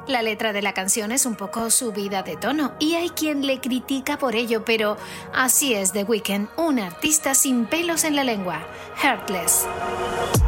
La letra de la canción es un poco subida de tono y hay quien le critica por ello, pero así es The Weeknd, un artista sin pelos en la lengua. Heartless.